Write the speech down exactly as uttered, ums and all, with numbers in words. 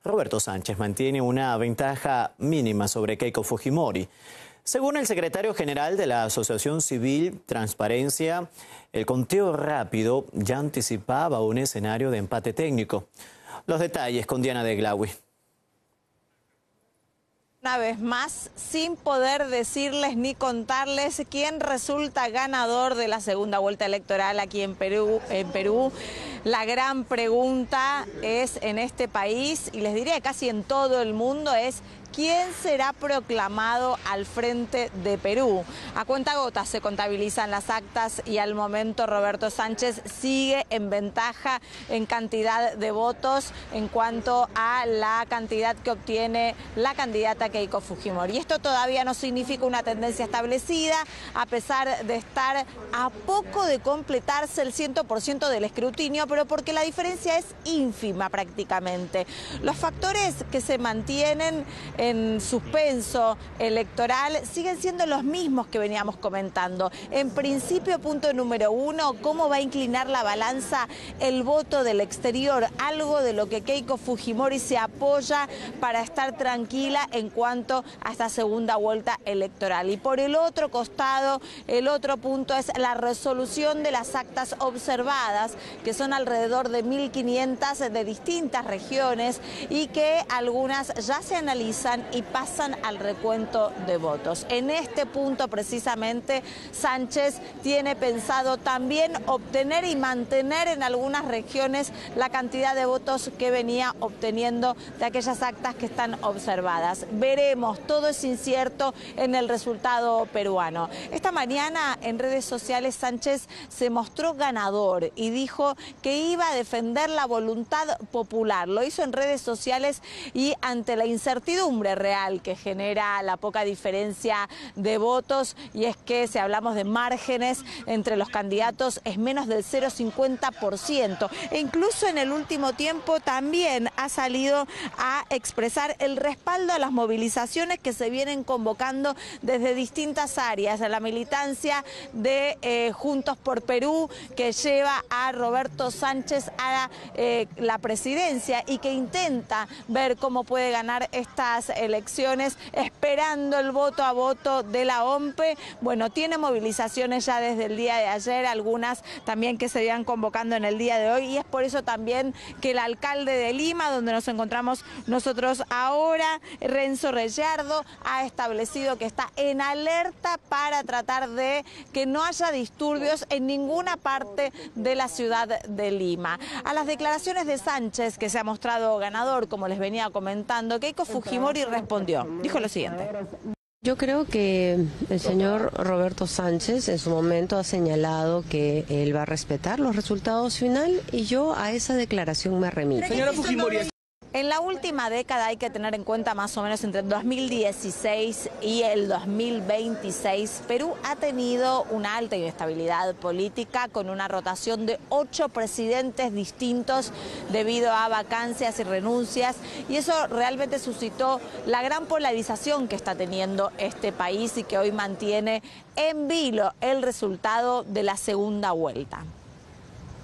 Roberto Sánchez mantiene una ventaja mínima sobre Keiko Fujimori. Según el secretario general de la Asociación Civil Transparencia, el conteo rápido ya anticipaba un escenario de empate técnico. Los detalles con Diana de Glawi. Una vez más, sin poder decirles ni contarles quién resulta ganador de la segunda vuelta electoral aquí en Perú. En Perú, la gran pregunta es en este país, y les diría casi en todo el mundo, es ¿quién será proclamado al frente de Perú? A cuentagotas se contabilizan las actas y al momento Roberto Sánchez sigue en ventaja en cantidad de votos en cuanto a la cantidad que obtiene la candidata Keiko Fujimori. Y esto todavía no significa una tendencia establecida, a pesar de estar a poco de completarse el cien por ciento del escrutinio, pero porque la diferencia es ínfima prácticamente. Los factores que se mantienen en suspenso electoral siguen siendo los mismos que veníamos comentando. En principio, punto número uno, cómo va a inclinar la balanza el voto del exterior, algo de lo que Keiko Fujimori se apoya para estar tranquila en cuanto a esta segunda vuelta electoral. Y por el otro costado, el otro punto es la resolución de las actas observadas, que son alrededor de mil quinientas de distintas regiones y que algunas ya se analizan y pasan al recuento de votos. En este punto precisamente Sánchez tiene pensado también obtener y mantener en algunas regiones la cantidad de votos que venía obteniendo de aquellas actas que están observadas. Veremos, todo es incierto en el resultado peruano. Esta mañana en redes sociales Sánchez se mostró ganador y dijo que iba a defender la voluntad popular. Lo hizo en redes sociales y ante la incertidumbre real que genera la poca diferencia de votos, y es que si hablamos de márgenes entre los candidatos es menos del cero coma cincuenta por ciento, e incluso en el último tiempo también ha salido a expresar el respaldo a las movilizaciones que se vienen convocando desde distintas áreas, a la militancia de eh, Juntos por Perú, que lleva a Roberto Sánchez a eh, la presidencia y que intenta ver cómo puede ganar estas elecciones, esperando el voto a voto de la O M P E. Bueno, tiene movilizaciones ya desde el día de ayer, algunas también que se iban convocando en el día de hoy, y es por eso también que el alcalde de Lima, donde nos encontramos nosotros ahora, Renzo Reyardo, ha establecido que está en alerta para tratar de que no haya disturbios en ninguna parte de la ciudad de Lima. A las declaraciones de Sánchez, que se ha mostrado ganador, como les venía comentando, Keiko Fujimori respondió. Dijo lo siguiente. Yo creo que el señor Roberto Sánchez en su momento ha señalado que él va a respetar los resultados final y yo a esa declaración me remito. Señora Fujimori. En la última década hay que tener en cuenta más o menos entre el dos mil dieciséis y el dos mil veintiséis, Perú ha tenido una alta inestabilidad política con una rotación de ocho presidentes distintos debido a vacancias y renuncias, y eso realmente suscitó la gran polarización que está teniendo este país y que hoy mantiene en vilo el resultado de la segunda vuelta.